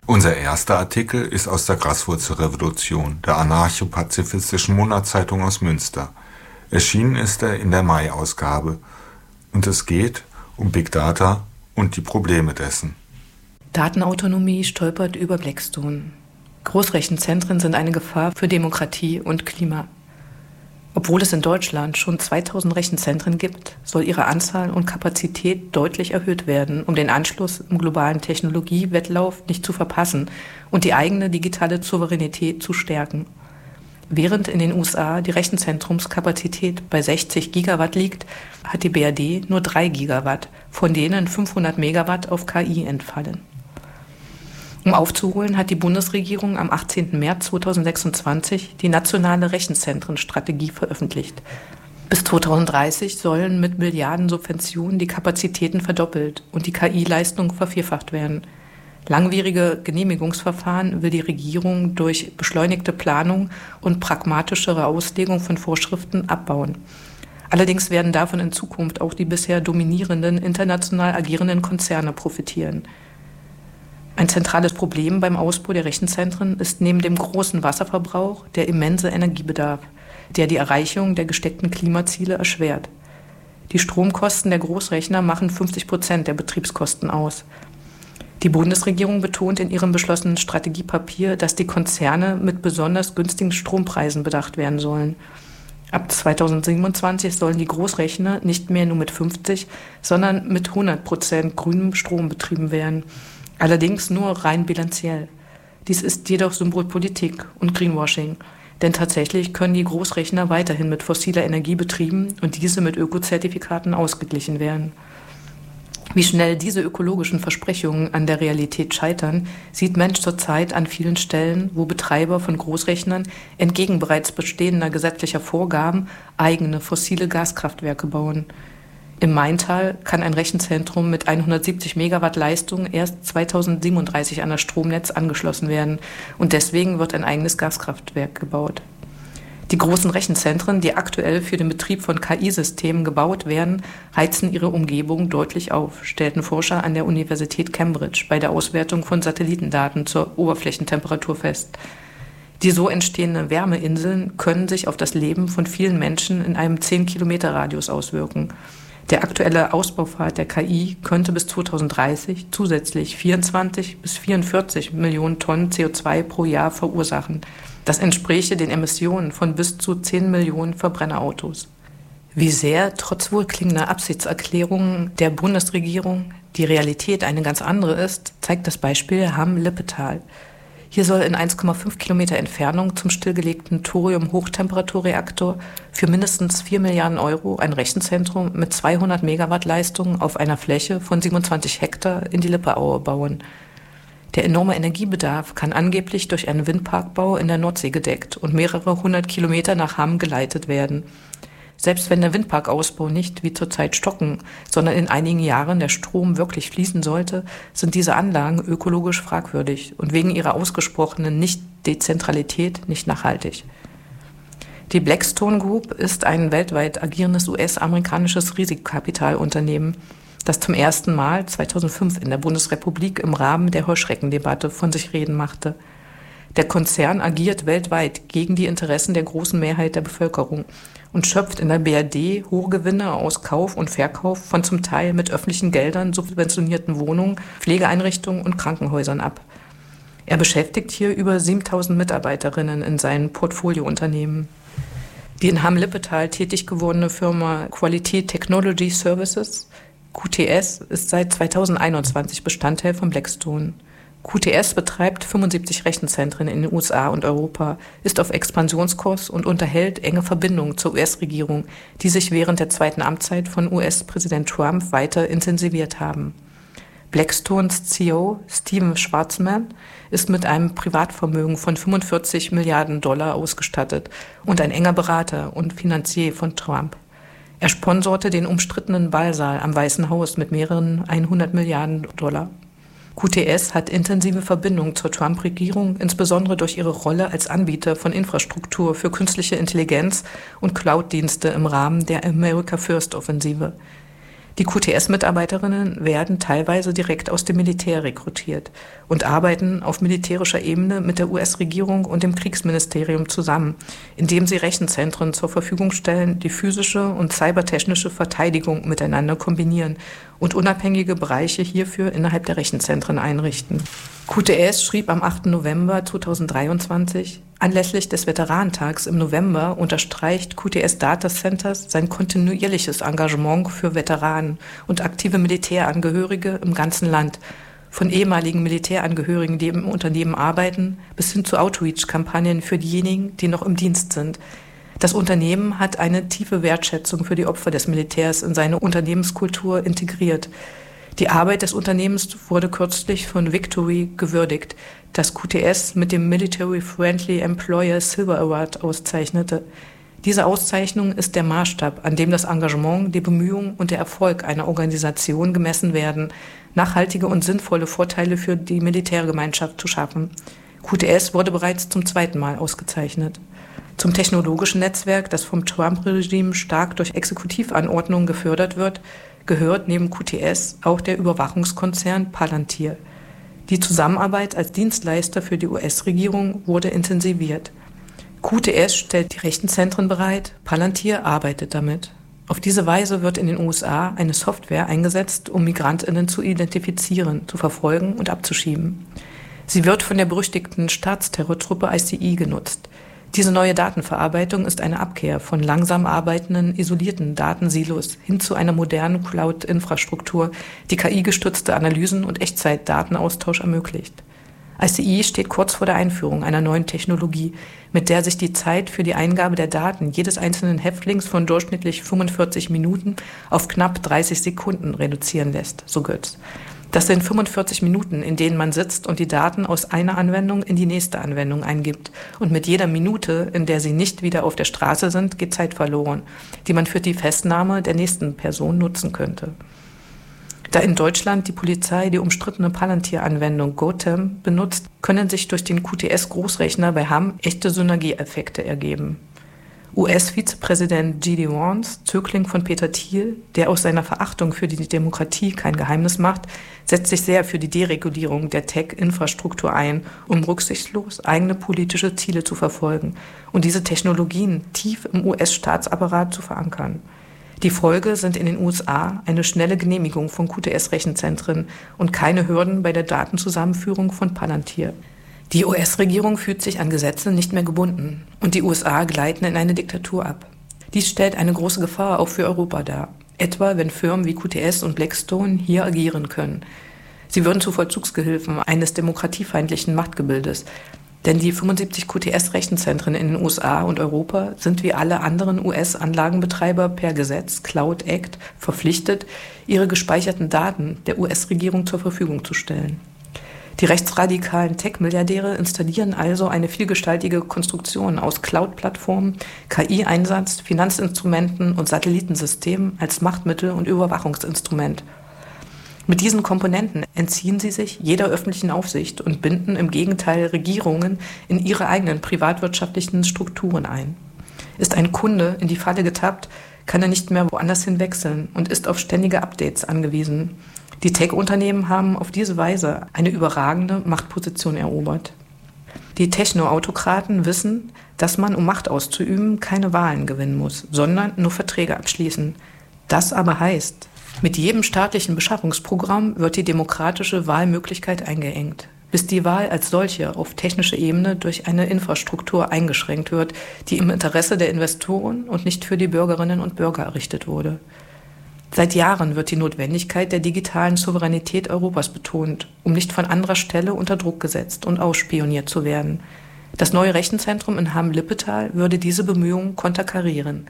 Unser erster Artikel ist aus der Graswurzelrevolution, der anarcho-pazifistischen Monatszeitung aus Münster. Erschienen ist er in der Mai-Ausgabe und es geht um Big Data und die Probleme dessen. Datenautonomie stolpert über Blackstone. Großrechenzentren sind eine Gefahr für Demokratie und Klima. Obwohl es in Deutschland schon 2000 Rechenzentren gibt, soll ihre Anzahl und Kapazität deutlich erhöht werden, um den Anschluss im globalen Technologiewettlauf nicht zu verpassen und die eigene digitale Souveränität zu stärken. Während in den USA die Rechenzentrumskapazität bei 60 Gigawatt liegt, hat die BRD nur 3 Gigawatt, von denen 500 Megawatt auf KI entfallen. Um aufzuholen, hat die Bundesregierung am 18. März 2026 die nationale Rechenzentrenstrategie veröffentlicht. Bis 2030 sollen mit Milliardensubventionen die Kapazitäten verdoppelt und die KI-Leistung vervierfacht werden. Langwierige Genehmigungsverfahren will die Regierung durch beschleunigte Planung und pragmatischere Auslegung von Vorschriften abbauen. Allerdings werden davon in Zukunft auch die bisher dominierenden international agierenden Konzerne profitieren. Ein zentrales Problem beim Ausbau der Rechenzentren ist neben dem großen Wasserverbrauch der immense Energiebedarf, der die Erreichung der gesteckten Klimaziele erschwert. Die Stromkosten der Großrechner machen 50% der Betriebskosten aus. Die Bundesregierung betont in ihrem beschlossenen Strategiepapier, dass die Konzerne mit besonders günstigen Strompreisen bedacht werden sollen. Ab 2027 sollen die Großrechner nicht mehr nur mit 50, sondern mit 100% grünem Strom betrieben werden. Allerdings nur rein bilanziell. Dies ist jedoch Symbolpolitik und Greenwashing, denn tatsächlich können die Großrechner weiterhin mit fossiler Energie betrieben und diese mit Ökozertifikaten ausgeglichen werden. Wie schnell diese ökologischen Versprechungen an der Realität scheitern, sieht Mensch zurzeit an vielen Stellen, wo Betreiber von Großrechnern entgegen bereits bestehender gesetzlicher Vorgaben eigene fossile Gaskraftwerke bauen. Im Maintal kann ein Rechenzentrum mit 170 Megawatt Leistung erst 2037 an das Stromnetz angeschlossen werden und deswegen wird ein eigenes Gaskraftwerk gebaut. Die großen Rechenzentren, die aktuell für den Betrieb von KI-Systemen gebaut werden, heizen ihre Umgebung deutlich auf, stellten Forscher an der Universität Cambridge bei der Auswertung von Satellitendaten zur Oberflächentemperatur fest. Die so entstehenden Wärmeinseln können sich auf das Leben von vielen Menschen in einem 10-Kilometer-Radius auswirken. Der aktuelle Ausbaupfad der KI könnte bis 2030 zusätzlich 24 bis 44 Millionen Tonnen CO2 pro Jahr verursachen. Das entspräche den Emissionen von bis zu 10 Millionen Verbrennerautos. Wie sehr, trotz wohlklingender Absichtserklärungen der Bundesregierung, die Realität eine ganz andere ist, zeigt das Beispiel Hamm-Lippetal. Hier soll in 1,5 Kilometer Entfernung zum stillgelegten Thorium-Hochtemperaturreaktor für mindestens 4 Milliarden Euro ein Rechenzentrum mit 200 Megawatt Leistung auf einer Fläche von 27 Hektar in die Lippeaue bauen. Der enorme Energiebedarf kann angeblich durch einen Windparkbau in der Nordsee gedeckt und mehrere hundert Kilometer nach Hamm geleitet werden. Selbst wenn der Windparkausbau nicht wie zurzeit stocken, sondern in einigen Jahren der Strom wirklich fließen sollte, sind diese Anlagen ökologisch fragwürdig und wegen ihrer ausgesprochenen Nicht-Dezentralität nicht nachhaltig. Die Blackstone Group ist ein weltweit agierendes US-amerikanisches Risikokapitalunternehmen, das zum ersten Mal 2005 in der Bundesrepublik im Rahmen der Heuschreckendebatte von sich reden machte. Der Konzern agiert weltweit gegen die Interessen der großen Mehrheit der Bevölkerung und schöpft in der BRD hohe Gewinne aus Kauf und Verkauf von zum Teil mit öffentlichen Geldern subventionierten Wohnungen, Pflegeeinrichtungen und Krankenhäusern ab. Er beschäftigt hier über 7.000 Mitarbeiterinnen in seinen Portfoliounternehmen. Die in Hamm-Lippetal tätig gewordene Firma Quality Technology Services, QTS, ist seit 2021 Bestandteil von Blackstone. QTS betreibt 75 Rechenzentren in den USA und Europa, ist auf Expansionskurs und unterhält enge Verbindungen zur US-Regierung, die sich während der zweiten Amtszeit von US-Präsident Trump weiter intensiviert haben. Blackstones CEO Steven Schwarzman ist mit einem Privatvermögen von 45 Milliarden Dollar ausgestattet und ein enger Berater und Finanzier von Trump. Er sponsorte den umstrittenen Ballsaal am Weißen Haus mit mehreren 100 Milliarden Dollar. QTS hat intensive Verbindungen zur Trump-Regierung, insbesondere durch ihre Rolle als Anbieter von Infrastruktur für künstliche Intelligenz und Cloud-Dienste im Rahmen der America First-Offensive. Die QTS-Mitarbeiterinnen werden teilweise direkt aus dem Militär rekrutiert und arbeiten auf militärischer Ebene mit der US-Regierung und dem Kriegsministerium zusammen, indem sie Rechenzentren zur Verfügung stellen, die physische und cybertechnische Verteidigung miteinander kombinieren und unabhängige Bereiche hierfür innerhalb der Rechenzentren einrichten. QTS schrieb am 8. November 2023, anlässlich des Veteranentags im November unterstreicht QTS Data Centers sein kontinuierliches Engagement für Veteranen und aktive Militärangehörige im ganzen Land, von ehemaligen Militärangehörigen, die im Unternehmen arbeiten, bis hin zu Outreach-Kampagnen für diejenigen, die noch im Dienst sind. Das Unternehmen hat eine tiefe Wertschätzung für die Opfer des Militärs in seine Unternehmenskultur integriert. Die Arbeit des Unternehmens wurde kürzlich von Victory gewürdigt, das QTS mit dem Military Friendly Employer Silver Award auszeichnete. Diese Auszeichnung ist der Maßstab, an dem das Engagement, die Bemühungen und der Erfolg einer Organisation gemessen werden, nachhaltige und sinnvolle Vorteile für die Militärgemeinschaft zu schaffen. QTS wurde bereits zum 2. Mal ausgezeichnet. Zum technologischen Netzwerk, das vom Trump-Regime stark durch Exekutivanordnungen gefördert wird, gehört neben QTS auch der Überwachungskonzern Palantir. Die Zusammenarbeit als Dienstleister für die US-Regierung wurde intensiviert. QTS stellt die Rechenzentren bereit, Palantir arbeitet damit. Auf diese Weise wird in den USA eine Software eingesetzt, um MigrantInnen zu identifizieren, zu verfolgen und abzuschieben. Sie wird von der berüchtigten Staatsterrortruppe ICE genutzt. Diese neue Datenverarbeitung ist eine Abkehr von langsam arbeitenden, isolierten Datensilos hin zu einer modernen Cloud-Infrastruktur, die KI-gestützte Analysen und Echtzeitdatenaustausch ermöglicht. ICE steht kurz vor der Einführung einer neuen Technologie, mit der sich die Zeit für die Eingabe der Daten jedes einzelnen Häftlings von durchschnittlich 45 Minuten auf knapp 30 Sekunden reduzieren lässt, so Götz. Das sind 45 Minuten, in denen man sitzt und die Daten aus einer Anwendung in die nächste Anwendung eingibt. Und mit jeder Minute, in der sie nicht wieder auf der Straße sind, geht Zeit verloren, die man für die Festnahme der nächsten Person nutzen könnte. Da in Deutschland die Polizei die umstrittene Palantir-Anwendung GoTem benutzt, können sich durch den QTS-Großrechner bei Hamm echte Synergieeffekte ergeben. US-Vizepräsident G.D. Vance, Zögling von Peter Thiel, der aus seiner Verachtung für die Demokratie kein Geheimnis macht, setzt sich sehr für die Deregulierung der Tech-Infrastruktur ein, um rücksichtslos eigene politische Ziele zu verfolgen und diese Technologien tief im US-Staatsapparat zu verankern. Die Folge sind in den USA eine schnelle Genehmigung von QTS-Rechenzentren und keine Hürden bei der Datenzusammenführung von Palantir. Die US-Regierung fühlt sich an Gesetze nicht mehr gebunden und die USA gleiten in eine Diktatur ab. Dies stellt eine große Gefahr auch für Europa dar, etwa wenn Firmen wie QTS und Blackstone hier agieren können. Sie würden zu Vollzugsgehilfen eines demokratiefeindlichen Machtgebildes, denn die 75 QTS-Rechenzentren in den USA und Europa sind wie alle anderen US-Anlagenbetreiber per Gesetz Cloud Act verpflichtet, ihre gespeicherten Daten der US-Regierung zur Verfügung zu stellen. Die rechtsradikalen Tech-Milliardäre installieren also eine vielgestaltige Konstruktion aus Cloud-Plattformen, KI-Einsatz, Finanzinstrumenten und Satellitensystemen als Machtmittel und Überwachungsinstrument. Mit diesen Komponenten entziehen sie sich jeder öffentlichen Aufsicht und binden im Gegenteil Regierungen in ihre eigenen privatwirtschaftlichen Strukturen ein. Ist ein Kunde in die Falle getappt, kann er nicht mehr woanders hin wechseln und ist auf ständige Updates angewiesen. Die Tech-Unternehmen haben auf diese Weise eine überragende Machtposition erobert. Die Techno-Autokraten wissen, dass man, um Macht auszuüben, keine Wahlen gewinnen muss, sondern nur Verträge abschließen. Das aber heißt, mit jedem staatlichen Beschaffungsprogramm wird die demokratische Wahlmöglichkeit eingeengt, bis die Wahl als solche auf technischer Ebene durch eine Infrastruktur eingeschränkt wird, die im Interesse der Investoren und nicht für die Bürgerinnen und Bürger errichtet wurde. Seit Jahren wird die Notwendigkeit der digitalen Souveränität Europas betont, um nicht von anderer Stelle unter Druck gesetzt und ausspioniert zu werden. Das neue Rechenzentrum in Hamm-Lippetal würde diese Bemühungen konterkarieren.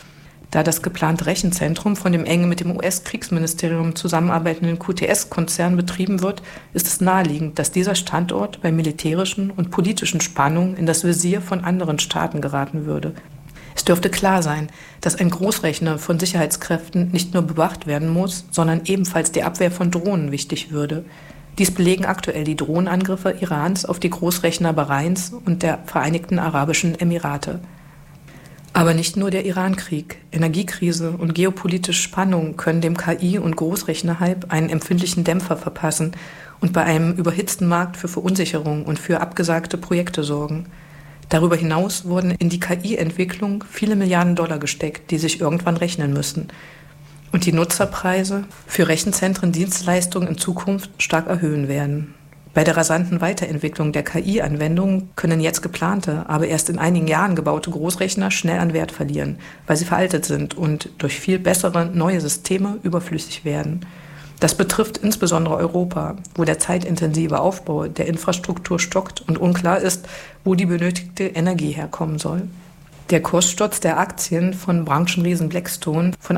Da das geplante Rechenzentrum von dem eng mit dem US-Kriegsministerium zusammenarbeitenden QTS-Konzern betrieben wird, ist es naheliegend, dass dieser Standort bei militärischen und politischen Spannungen in das Visier von anderen Staaten geraten würde. Es dürfte klar sein, dass ein Großrechner von Sicherheitskräften nicht nur bewacht werden muss, sondern ebenfalls die Abwehr von Drohnen wichtig würde. Dies belegen aktuell die Drohnenangriffe Irans auf die Großrechner Bahrains und der Vereinigten Arabischen Emirate. Aber nicht nur der Iran-Krieg, Energiekrise und geopolitische Spannung können dem KI- und Großrechnerhype einen empfindlichen Dämpfer verpassen und bei einem überhitzten Markt für Verunsicherung und für abgesagte Projekte sorgen. Darüber hinaus wurden in die KI-Entwicklung viele Milliarden Dollar gesteckt, die sich irgendwann rechnen müssen. Und die Nutzerpreise für Rechenzentren-Dienstleistungen in Zukunft stark erhöhen werden. Bei der rasanten Weiterentwicklung der KI-Anwendungen können jetzt geplante, aber erst in einigen Jahren gebaute Großrechner schnell an Wert verlieren, weil sie veraltet sind und durch viel bessere neue Systeme überflüssig werden. Das betrifft insbesondere Europa, wo der zeitintensive Aufbau der Infrastruktur stockt und unklar ist, wo die benötigte Energie herkommen soll. Der Kurssturz der Aktien von Branchenriesen Blackstone von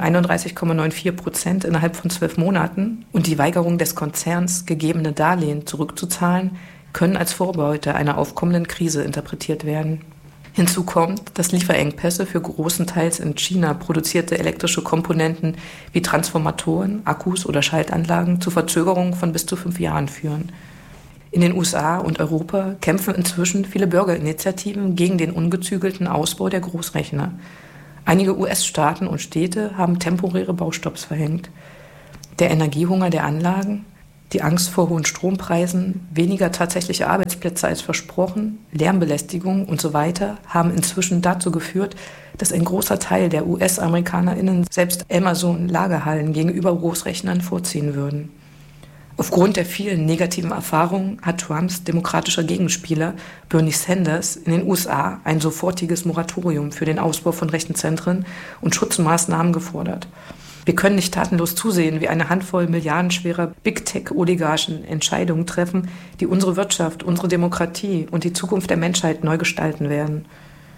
31,94% innerhalb von 12 Monaten und die Weigerung des Konzerns, gegebene Darlehen zurückzuzahlen, können als Vorbeute einer aufkommenden Krise interpretiert werden. Hinzu kommt, dass Lieferengpässe für großenteils in China produzierte elektrische Komponenten wie Transformatoren, Akkus oder Schaltanlagen zu Verzögerungen von bis zu 5 Jahren führen. In den USA und Europa kämpfen inzwischen viele Bürgerinitiativen gegen den ungezügelten Ausbau der Großrechner. Einige US-Staaten und Städte haben temporäre Baustopps verhängt. Der Energiehunger der Anlagen, die Angst vor hohen Strompreisen, weniger tatsächliche Arbeitsplätze als versprochen, Lärmbelästigung und so weiter haben inzwischen dazu geführt, dass ein großer Teil der US-AmerikanerInnen selbst Amazon-Lagerhallen gegenüber Großrechnern vorziehen würden. Aufgrund der vielen negativen Erfahrungen hat Trumps demokratischer Gegenspieler Bernie Sanders in den USA ein sofortiges Moratorium für den Ausbau von Rechenzentren und Schutzmaßnahmen gefordert. Wir können nicht tatenlos zusehen, wie eine Handvoll milliardenschwerer Big-Tech-Oligarchen Entscheidungen treffen, die unsere Wirtschaft, unsere Demokratie und die Zukunft der Menschheit neu gestalten werden.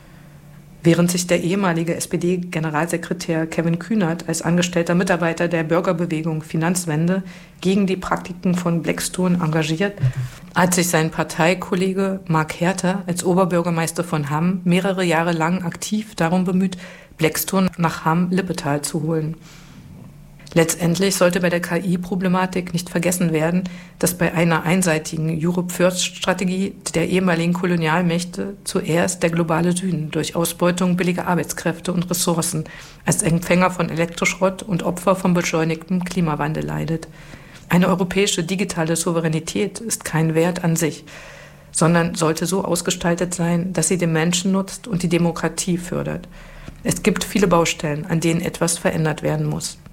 Während sich der ehemalige SPD-Generalsekretär Kevin Kühnert als angestellter Mitarbeiter der Bürgerbewegung Finanzwende gegen die Praktiken von Blackstone engagiert, hat sich sein Parteikollege Mark Herter als Oberbürgermeister von Hamm mehrere Jahre lang aktiv darum bemüht, Blackstone nach Hamm-Lippetal zu holen. Letztendlich sollte bei der KI-Problematik nicht vergessen werden, dass bei einer einseitigen Europe-First-Strategie der ehemaligen Kolonialmächte zuerst der globale Süden durch Ausbeutung billiger Arbeitskräfte und Ressourcen als Empfänger von Elektroschrott und Opfer von beschleunigtem Klimawandel leidet. Eine europäische digitale Souveränität ist kein Wert an sich, sondern sollte so ausgestaltet sein, dass sie den Menschen nutzt und die Demokratie fördert. Es gibt viele Baustellen, an denen etwas verändert werden muss.